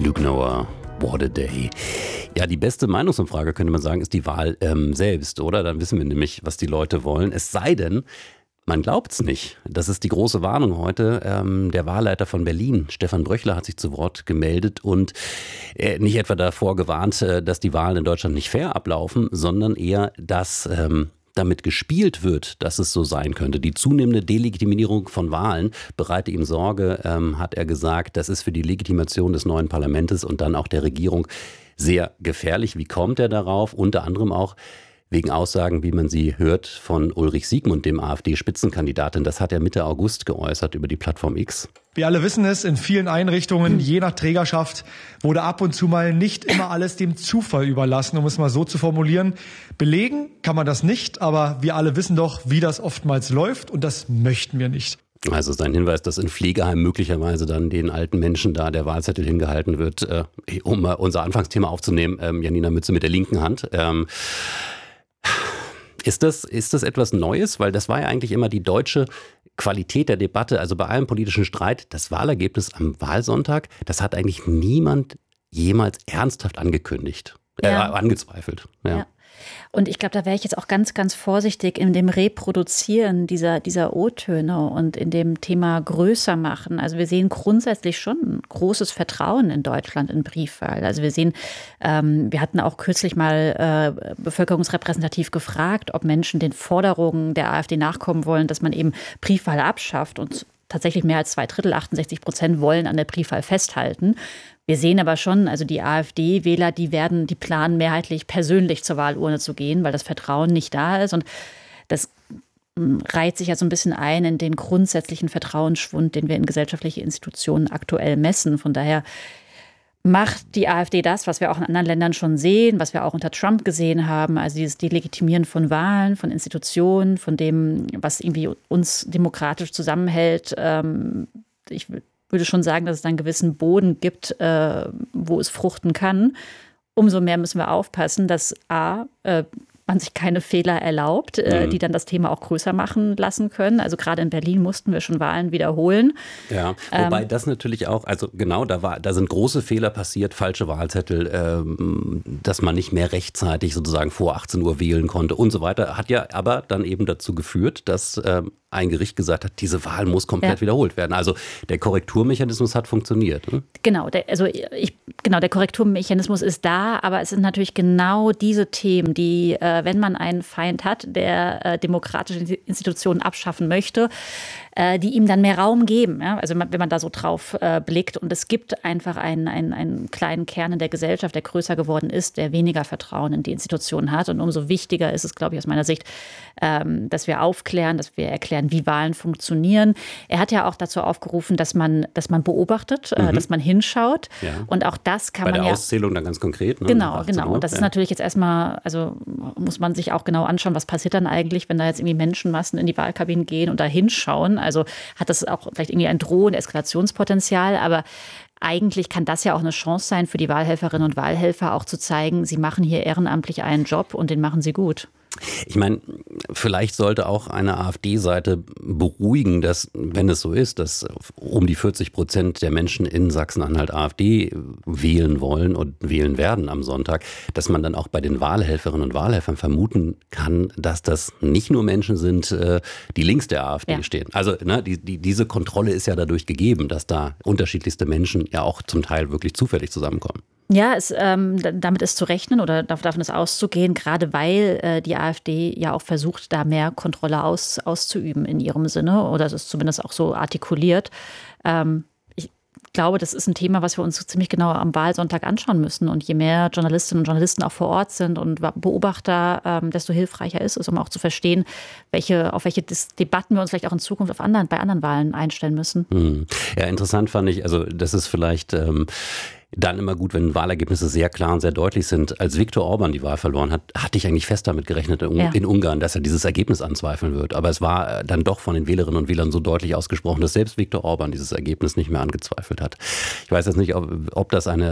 Lügnauer, what a day. Ja, die beste Meinungsumfrage, könnte man sagen, ist die Wahl selbst, oder? Dann wissen wir nämlich, was die Leute wollen. Es sei denn, man glaubt's nicht. Das ist die große Warnung heute. Der Wahlleiter von Berlin, Stefan Bröchler, hat sich zu Wort gemeldet und nicht etwa davor gewarnt, dass die Wahlen in Deutschland nicht fair ablaufen, sondern eher, dass damit gespielt wird, dass es so sein könnte. Die zunehmende Delegitimierung von Wahlen bereite ihm Sorge, hat er gesagt. Das ist für die Legitimation des neuen Parlaments und dann auch der Regierung sehr gefährlich. Wie kommt er darauf? Unter anderem auch wegen Aussagen, wie man sie hört, von Ulrich Siegmund, dem AfD-Spitzenkandidaten. Das hat er Mitte August geäußert über die Plattform X. Wir alle wissen es, in vielen Einrichtungen, je nach Trägerschaft, wurde ab und zu mal nicht immer alles dem Zufall überlassen, um es mal so zu formulieren. Belegen kann man das nicht, aber wir alle wissen doch, wie das oftmals läuft und das möchten wir nicht. Also sein Hinweis, dass in Pflegeheimen möglicherweise dann den alten Menschen da der Wahlzettel hingehalten wird, um unser Anfangsthema aufzunehmen, Janina Mütze mit der linken Hand. Ist das etwas Neues? Weil das war ja eigentlich immer die deutsche Qualität der Debatte, also bei allem politischen Streit, das Wahlergebnis am Wahlsonntag, das hat eigentlich niemand jemals ernsthaft angezweifelt. Ja. Und ich glaube, da wäre ich jetzt auch ganz, ganz vorsichtig in dem Reproduzieren dieser O-Töne und in dem Thema größer machen. Also wir sehen grundsätzlich schon ein großes Vertrauen in Deutschland in Briefwahl. Also wir sehen, wir hatten auch kürzlich mal bevölkerungsrepräsentativ gefragt, ob Menschen den Forderungen der AfD nachkommen wollen, dass man eben Briefwahl abschafft, und tatsächlich mehr als 2/3, 68%, wollen an der Briefwahl festhalten. Wir sehen aber schon, also die AfD-Wähler, die planen mehrheitlich persönlich zur Wahlurne zu gehen, weil das Vertrauen nicht da ist. Und das reiht sich ja so ein bisschen ein in den grundsätzlichen Vertrauensschwund, den wir in gesellschaftliche Institutionen aktuell messen. Von daher macht die AfD das, was wir auch in anderen Ländern schon sehen, was wir auch unter Trump gesehen haben, also dieses Delegitimieren von Wahlen, von Institutionen, von dem, was irgendwie uns demokratisch zusammenhält. Ich würde schon sagen, dass es da einen gewissen Boden gibt, wo es fruchten kann. Umso mehr müssen wir aufpassen, dass man sich keine Fehler erlaubt, die dann das Thema auch größer machen lassen können. Also gerade in Berlin mussten wir schon Wahlen wiederholen. Ja, wobei das natürlich auch, also genau, da sind große Fehler passiert, falsche Wahlzettel, dass man nicht mehr rechtzeitig sozusagen vor 18 Uhr wählen konnte und so weiter. Hat ja aber dann eben dazu geführt, dass ein Gericht gesagt hat, diese Wahl muss komplett wiederholt werden. Also der Korrekturmechanismus hat funktioniert. Ne? Genau, der Korrekturmechanismus ist da, aber es sind natürlich genau diese Themen, die, wenn man einen Feind hat, der demokratische Institutionen abschaffen möchte, die ihm dann mehr Raum geben. Ja? Also wenn man da so drauf blickt. Und es gibt einfach einen kleinen Kern in der Gesellschaft, der größer geworden ist, der weniger Vertrauen in die Institutionen hat. Und umso wichtiger ist es, glaube ich, aus meiner Sicht, dass wir aufklären, dass wir erklären, wie Wahlen funktionieren. Er hat ja auch dazu aufgerufen, dass man beobachtet, dass man hinschaut. Ja. Und auch das kann man ja... Bei der Auszählung dann ganz konkret. Ne? Genau. Und das ist natürlich jetzt erstmal, also muss man sich auch genau anschauen, was passiert dann eigentlich, wenn da jetzt irgendwie Menschenmassen in die Wahlkabinen gehen und da hinschauen. Also hat das auch vielleicht irgendwie ein Drohen, Eskalationspotenzial, aber eigentlich kann das ja auch eine Chance sein für die Wahlhelferinnen und Wahlhelfer, auch zu zeigen, sie machen hier ehrenamtlich einen Job und den machen sie gut. Ich meine, vielleicht sollte auch eine AfD-Seite beruhigen, dass, wenn es so ist, dass um die 40% der Menschen in Sachsen-Anhalt AfD wählen wollen und wählen werden am Sonntag, dass man dann auch bei den Wahlhelferinnen und Wahlhelfern vermuten kann, dass das nicht nur Menschen sind, die links der AfD stehen. Also diese Kontrolle ist ja dadurch gegeben, dass da unterschiedlichste Menschen ja auch zum Teil wirklich zufällig zusammenkommen. Ja, damit ist zu rechnen oder davon ist auszugehen, gerade weil die AfD ja auch versucht, da mehr Kontrolle auszuüben in ihrem Sinne, oder es ist zumindest auch so artikuliert. Ich glaube, das ist ein Thema, was wir uns ziemlich genau am Wahlsonntag anschauen müssen. Und je mehr Journalistinnen und Journalisten auch vor Ort sind und Beobachter, desto hilfreicher ist es, um auch zu verstehen, auf welche Debatten wir uns vielleicht auch in Zukunft bei anderen Wahlen einstellen müssen. Ja, interessant fand ich, also das ist vielleicht... dann immer gut, wenn Wahlergebnisse sehr klar und sehr deutlich sind. Als Viktor Orban die Wahl verloren hat, hatte ich eigentlich fest damit gerechnet in Ungarn, dass er dieses Ergebnis anzweifeln wird. Aber es war dann doch von den Wählerinnen und Wählern so deutlich ausgesprochen, dass selbst Viktor Orban dieses Ergebnis nicht mehr angezweifelt hat. Ich weiß jetzt nicht, ob das ein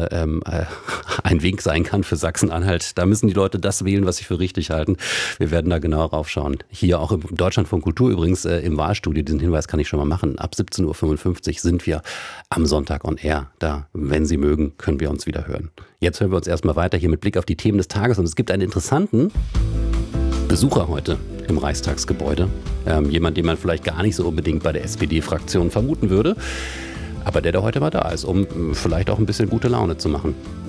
Wink sein kann für Sachsen-Anhalt. Da müssen die Leute das wählen, was sie für richtig halten. Wir werden da genauer raufschauen. Hier auch im Deutschlandfunk Kultur übrigens im Wahlstudio, diesen Hinweis kann ich schon mal machen. Ab 17:55 Uhr sind wir am Sonntag on Air. Da, wenn Sie mögen, können wir uns wieder hören. Jetzt hören wir uns erstmal weiter hier mit Blick auf die Themen des Tages. Und es gibt einen interessanten Besucher heute im Reichstagsgebäude. Jemand, den man vielleicht gar nicht so unbedingt bei der SPD-Fraktion vermuten würde. Aber der heute mal da ist, um vielleicht auch ein bisschen gute Laune zu machen.